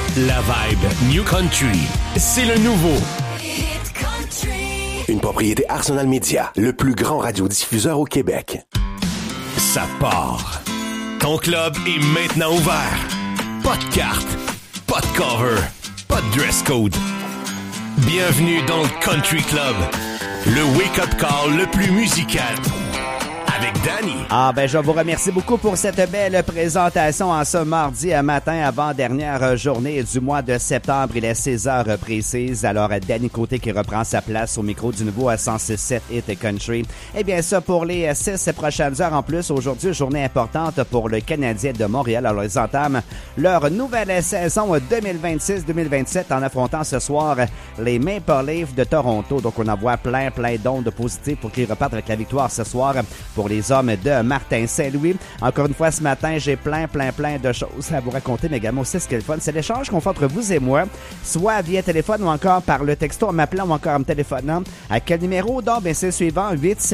La vibe New Country, c'est le nouveau. Hit Country. Une propriété Arsenal Media, le plus grand radiodiffuseur au Québec. Ça part. Ton club est maintenant ouvert. Pas de carte, pas de cover, pas de dress code. Bienvenue dans le Country Club, le wake-up call le plus musical. Avec Danny. Je vous remercie beaucoup pour cette belle présentation en ce mardi matin avant-dernière journée du mois de septembre. Il est 16 heures précises. Alors, Danny Côté qui reprend sa place au micro du nouveau à 106.7 Hit Country. Eh bien, ça pour les 6 prochaines heures en plus. Aujourd'hui, journée importante pour le Canadien de Montréal. Alors, ils entament leur nouvelle saison 2026-2027 en affrontant ce soir les Maple Leafs de Toronto. Donc, on envoie plein d'ondes positives pour qu'ils repartent avec la victoire ce soir pour les hommes de Martin Saint-Louis. Encore une fois, ce matin, j'ai plein de choses à vous raconter, mais également aussi ce qui est le fun. C'est l'échange qu'on fait entre vous et moi, soit via téléphone ou encore par le texto en m'appelant ou encore en me téléphonant. À quel numéro? Donc, c'est le suivant,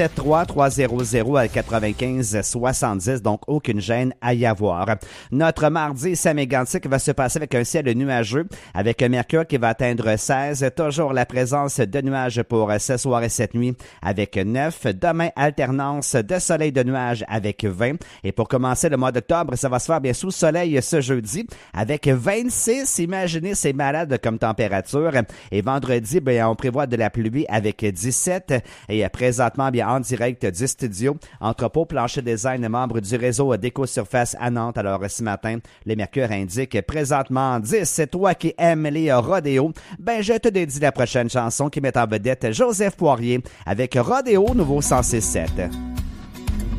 873-300-95-70. Donc, aucune gêne à y avoir. Notre mardi Saint-Mégantic va se passer avec un ciel nuageux, avec un mercure qui va atteindre 16. Toujours la présence de nuages pour ce soir et cette nuit avec 9. Demain, alternance de soleil de nuages avec 20. Et pour commencer le mois d'octobre, ça va se faire bien sous soleil ce jeudi avec 26. Imaginez, c'est malade comme température. Et vendredi, on prévoit de la pluie avec 17. Et présentement, en direct du studio, Entrepôt Plancher Design, membre du réseau d'Éco-Surface à Nantes. Alors, ce matin, les mercures indiquent présentement 10. C'est toi qui aimes les rodéos. Je te dédie la prochaine chanson qui met en vedette Joseph Poirier avec Rodéo, nouveau 106.7.